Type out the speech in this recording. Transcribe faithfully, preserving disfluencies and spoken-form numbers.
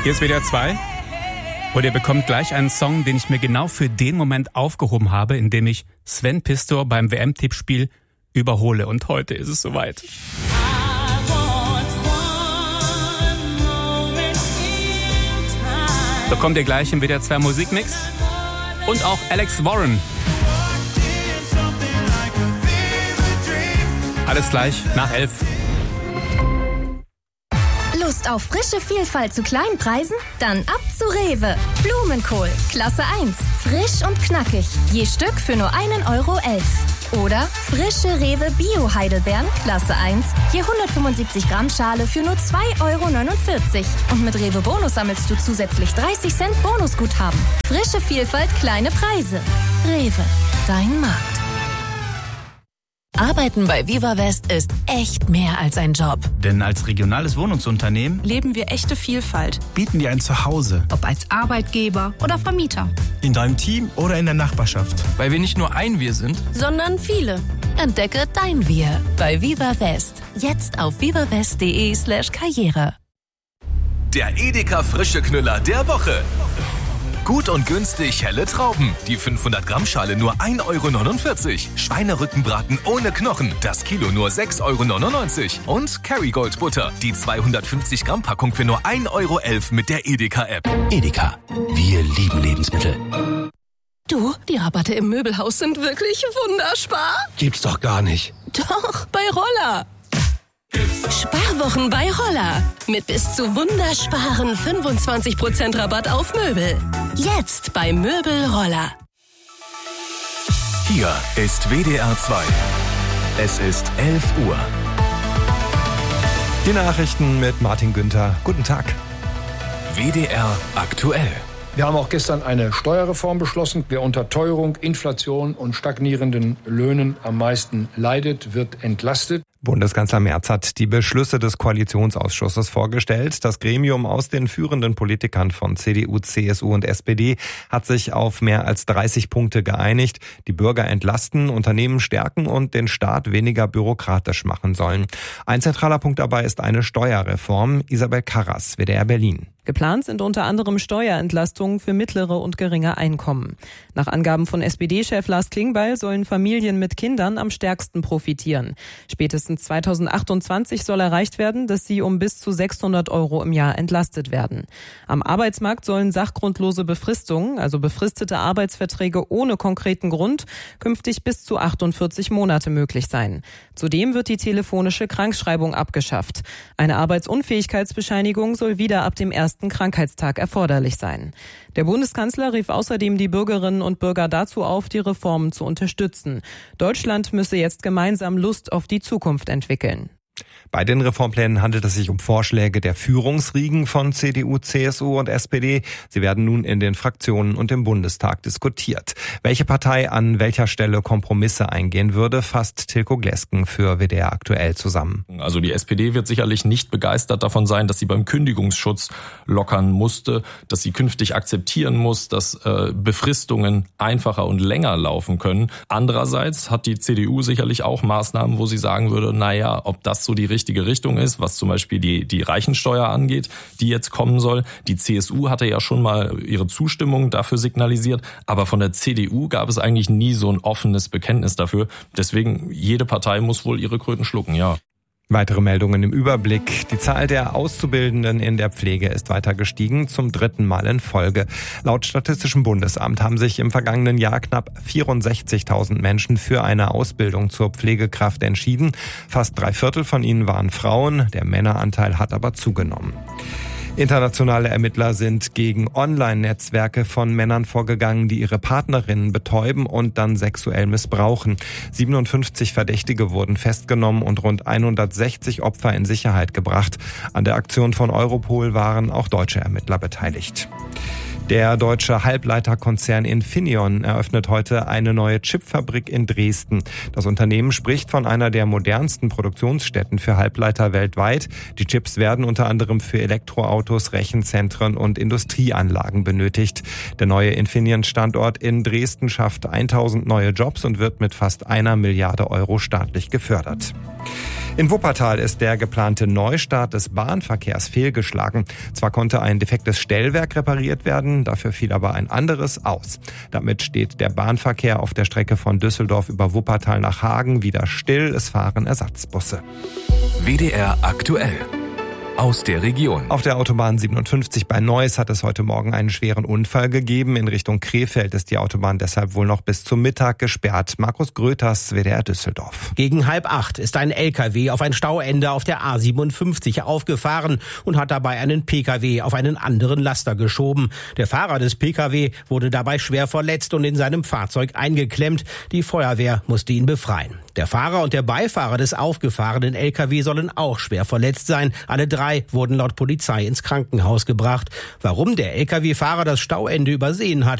Hier ist W D R zwei und ihr bekommt gleich einen Song, den ich mir genau für den Moment aufgehoben habe, in dem ich Sven Pistor beim W M-Tippspiel überhole. Und heute ist es soweit. Bekommt ihr gleich im W D R zwei Musikmix und auch Alex Warren. Alles gleich nach elf. Lust auf frische Vielfalt zu kleinen Preisen? Dann ab zu Rewe. Blumenkohl, Klasse eins. Frisch und knackig. Je Stück für nur einen Euro elf. Oder frische Rewe Bio-Heidelbeeren, Klasse eins. Je hundertfünfundsiebzig Gramm Schale für nur zwei Euro neunundvierzig. Und mit Rewe Bonus sammelst du zusätzlich dreißig Cent Bonusguthaben. Frische Vielfalt, kleine Preise. Rewe, dein Markt. Arbeiten bei Viva West ist echt mehr als ein Job. Denn als regionales Wohnungsunternehmen leben wir echte Vielfalt. Bieten dir ein Zuhause. Ob als Arbeitgeber oder Vermieter. In deinem Team oder in der Nachbarschaft. Weil wir nicht nur ein Wir sind, sondern viele. Entdecke dein Wir bei Viva West. Jetzt auf vivawest.de slash Karriere. Der Edeka Frische Knüller der Woche. Gut und günstig helle Trauben. Die fünfhundert Gramm Schale nur ein Euro neunundvierzig. Schweinerückenbraten ohne Knochen. Das Kilo nur sechs Euro neunundneunzig. Und Kerrygold Butter. Die zweihundertfünfzig Gramm Packung für nur ein Euro elf mit der Edeka App. Edeka. Wir lieben Lebensmittel. Du, die Rabatte im Möbelhaus sind wirklich wunderspar. Gibt's doch gar nicht. Doch, bei Roller. Sparwochen bei Roller. Mit bis zu wundersparen fünfundzwanzig Prozent Rabatt auf Möbel. Jetzt bei Möbel Roller. Hier ist W D R zwei. Es ist elf Uhr. Die Nachrichten mit Martin Günther. Guten Tag. W D R aktuell. Wir haben auch gestern eine Steuerreform beschlossen. Wer unter Teuerung, Inflation und stagnierenden Löhnen am meisten leidet, wird entlastet. Bundeskanzler Merz hat die Beschlüsse des Koalitionsausschusses vorgestellt. Das Gremium aus den führenden Politikern von C D U, C S U und S P D hat sich auf mehr als dreißig Punkte geeinigt, die Bürger entlasten, Unternehmen stärken und den Staat weniger bürokratisch machen sollen. Ein zentraler Punkt dabei ist eine Steuerreform. Isabel Karras, W D R Berlin. Geplant sind unter anderem Steuerentlastungen für mittlere und geringe Einkommen. Nach Angaben von S P D-Chef Lars Klingbeil sollen Familien mit Kindern am stärksten profitieren. Spätestens zweitausendachtundzwanzig soll erreicht werden, dass sie um bis zu sechshundert Euro im Jahr entlastet werden. Am Arbeitsmarkt sollen sachgrundlose Befristungen, also befristete Arbeitsverträge ohne konkreten Grund, künftig bis zu achtundvierzig Monate möglich sein. Zudem wird die telefonische Krankschreibung abgeschafft. Eine Arbeitsunfähigkeitsbescheinigung soll wieder ab dem ersten Krankheitstag erforderlich sein. Der Bundeskanzler rief außerdem die Bürgerinnen und Bürger dazu auf, die Reformen zu unterstützen. Deutschland müsse jetzt gemeinsam Lust auf die Zukunft entwickeln. Bei den Reformplänen handelt es sich um Vorschläge der Führungsriegen von C D U, C S U und S P D. Sie werden nun in den Fraktionen und im Bundestag diskutiert. Welche Partei an welcher Stelle Kompromisse eingehen würde, fasst Tilko Glesken für W D R aktuell zusammen. Also die S P D wird sicherlich nicht begeistert davon sein, dass sie beim Kündigungsschutz lockern musste, dass sie künftig akzeptieren muss, dass äh, Befristungen einfacher und länger laufen können. Andererseits hat die C D U sicherlich auch Maßnahmen, wo sie sagen würde, naja, ob das so die richtige Richtung ist, was zum Beispiel die, die Reichensteuer angeht, die jetzt kommen soll. Die C S U hatte ja schon mal ihre Zustimmung dafür signalisiert, aber von der C D U gab es eigentlich nie so ein offenes Bekenntnis dafür. Deswegen, jede Partei muss wohl ihre Kröten schlucken, ja. Weitere Meldungen im Überblick. Die Zahl der Auszubildenden in der Pflege ist weiter gestiegen, zum dritten Mal in Folge. Laut Statistischem Bundesamt haben sich im vergangenen Jahr knapp vierundsechzigtausend Menschen für eine Ausbildung zur Pflegekraft entschieden. Fast drei Viertel von ihnen waren Frauen, der Männeranteil hat aber zugenommen. Internationale Ermittler sind gegen Online-Netzwerke von Männern vorgegangen, die ihre Partnerinnen betäuben und dann sexuell missbrauchen. siebenundfünfzig Verdächtige wurden festgenommen und rund hundertsechzig Opfer in Sicherheit gebracht. An der Aktion von Europol waren auch deutsche Ermittler beteiligt. Der deutsche Halbleiterkonzern Infineon eröffnet heute eine neue Chipfabrik in Dresden. Das Unternehmen spricht von einer der modernsten Produktionsstätten für Halbleiter weltweit. Die Chips werden unter anderem für Elektroautos, Rechenzentren und Industrieanlagen benötigt. Der neue Infineon-Standort in Dresden schafft tausend neue Jobs und wird mit fast einer Milliarde Euro staatlich gefördert. In Wuppertal ist der geplante Neustart des Bahnverkehrs fehlgeschlagen. Zwar konnte ein defektes Stellwerk repariert werden, dafür fiel aber ein anderes aus. Damit steht der Bahnverkehr auf der Strecke von Düsseldorf über Wuppertal nach Hagen wieder still. Es fahren Ersatzbusse. W D R aktuell. Aus der Region. Auf der Autobahn siebenundfünfzig bei Neuss hat es heute Morgen einen schweren Unfall gegeben. In Richtung Krefeld ist die Autobahn deshalb wohl noch bis zum Mittag gesperrt. Markus Gröters, W D R Düsseldorf. Gegen halb acht ist ein L K W auf ein Stauende auf der A siebenundfünfzig aufgefahren und hat dabei einen P K W auf einen anderen Laster geschoben. Der Fahrer des P K W wurde dabei schwer verletzt und in seinem Fahrzeug eingeklemmt. Die Feuerwehr musste ihn befreien. Der Fahrer und der Beifahrer des aufgefahrenen L K W sollen auch schwer verletzt sein. Alle drei wurden laut Polizei ins Krankenhaus gebracht. Warum der L K W-Fahrer das Stauende übersehen hat,